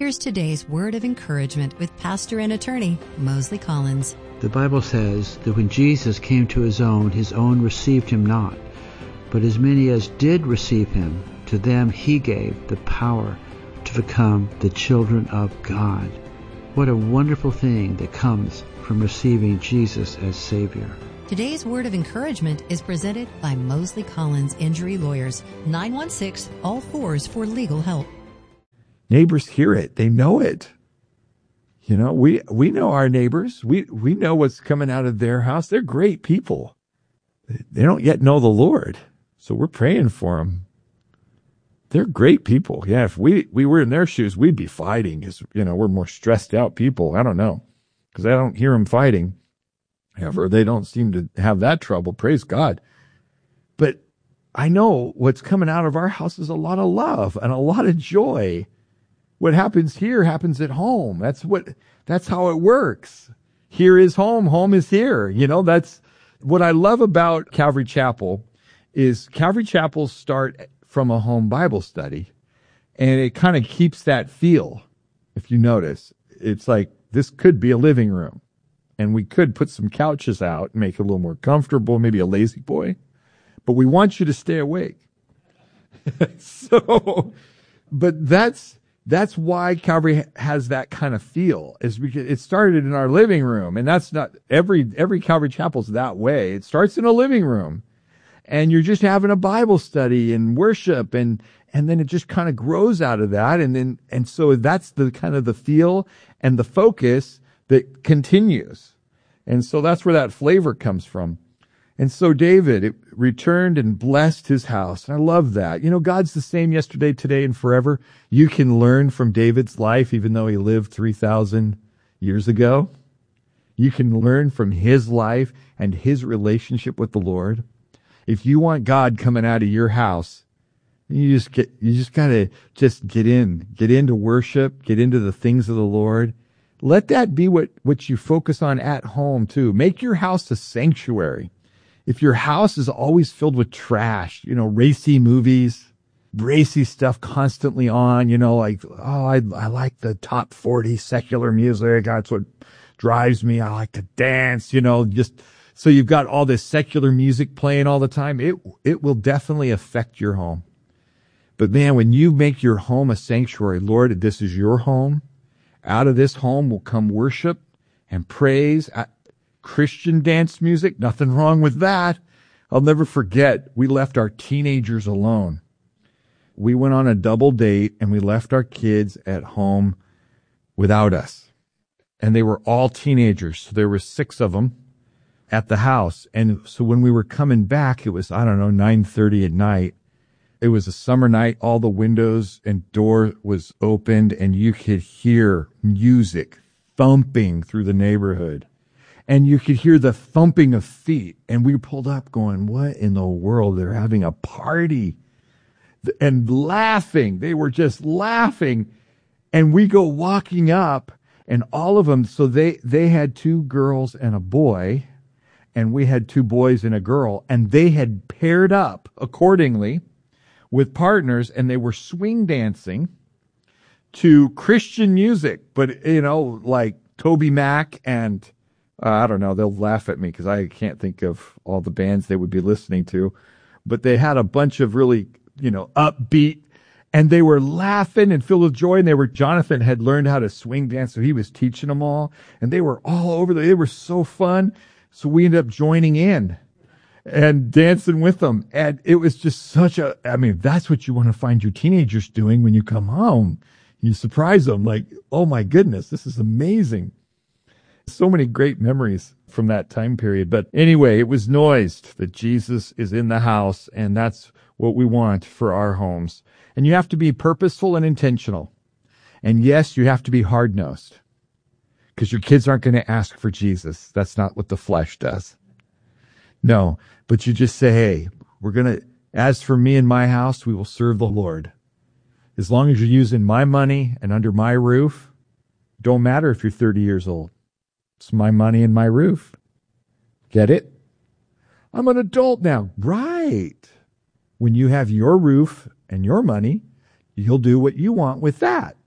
Here's today's word of encouragement with pastor and attorney Mosley Collins. The Bible says that when Jesus came to his own received him not. But as many as did receive him, to them he gave the power to become the children of God. What a wonderful thing that comes from receiving Jesus as Savior. Today's word of encouragement is presented by Mosley Collins Injury Lawyers, 916-ALL-4s for legal help. Neighbors hear it. They know it. You know, we know our neighbors. We know what's coming out of their house. They're great people. They don't yet know the Lord, so we're praying for them. They're great people. Yeah, if we were in their shoes, we'd be fighting because, you know, we're more stressed out people. I don't know, because I don't hear them fighting. However, they don't seem to have that trouble. Praise God. But I know what's coming out of our house is a lot of love and a lot of joy. What happens here happens at home. That's how it works. Here is home. Home is here. You know, that's what I love about Calvary Chapel is Calvary Chapels start from a home Bible study, and it kind of keeps that feel. If you notice, it's like this could be a living room, and we could put some couches out and make it a little more comfortable, maybe a lazy boy, but we want you to stay awake. But that's why Calvary has that kind of feel, is because it started in our living room, and that's not every Calvary Chapel's that way. It starts in a living room, and you're just having a Bible study and worship, and then it just kind of grows out of that, and so that's the kind of the feel and the focus that continues, and so that's where that flavor comes from. And so David returned and blessed his house. And I love that. You know, God's the same yesterday, today, and forever. You can learn from David's life, even though he lived 3,000 years ago. You can learn from his life and his relationship with the Lord. If you want God coming out of your house, you just gotta get into worship, get into the things of the Lord. Let that be what you focus on at home too. Make your house a sanctuary. If your house is always filled with trash, you know, racy movies, racy stuff constantly on, you know, like, oh, I like the top 40 secular music. That's what drives me. I like to dance, you know, just so you've got all this secular music playing all the time. It will definitely affect your home. But man, when you make your home a sanctuary, Lord, this is your home. Out of this home will come worship and praise. Christian dance music, nothing wrong with that. I'll never forget, we left our teenagers alone. We went on a double date and we left our kids at home without us. And they were all teenagers. So there were 6 of them at the house. And so when we were coming back, it was, 9:30 at night. It was a summer night. All the windows and door was opened and you could hear music thumping through the neighborhood. And you could hear the thumping of feet. And we pulled up going, what in the world? They're having a party. And laughing. They were just laughing. And we go walking up, and all of them, so they had 2 girls and a boy, and we had 2 boys and a girl, and they had paired up accordingly with partners, and they were swing dancing to Christian music, but, you know, like Toby Mac and I don't know, they'll laugh at me because I can't think of all the bands they would be listening to. But they had a bunch of really, you know, upbeat, and they were laughing and filled with joy. And Jonathan had learned how to swing dance, so he was teaching them all. And they were all over they were so fun. So we ended up joining in and dancing with them. And it was just that's what you want to find your teenagers doing when you come home. You surprise them like, oh my goodness, this is amazing. So many great memories from that time period. But anyway, it was noised that Jesus is in the house, and that's what we want for our homes. And you have to be purposeful and intentional. And yes, you have to be hard-nosed, because your kids aren't going to ask for Jesus. That's not what the flesh does. No, but you just say, hey, as for me and my house, we will serve the Lord. As long as you're using my money and under my roof, don't matter if you're 30 years old. It's my money and my roof. Get it? I'm an adult now. Right. When you have your roof and your money, you'll do what you want with that.